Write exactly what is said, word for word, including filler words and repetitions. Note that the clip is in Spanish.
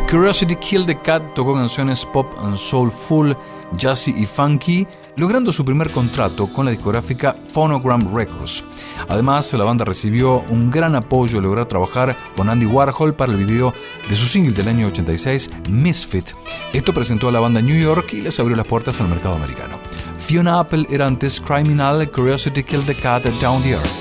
Curiosity Killed the Cat tocó canciones pop and soulful, jazzy y funky, logrando su primer contrato con la discográfica Phonogram Records. Además, la banda recibió un gran apoyo al lograr trabajar con Andy Warhol para el video de su single del año ochenta y seis, Misfit. Esto presentó a la banda en New York y les abrió las puertas al mercado americano. Fiona Apple era antes Criminal, Curiosity Killed the Cat, Down the Earth.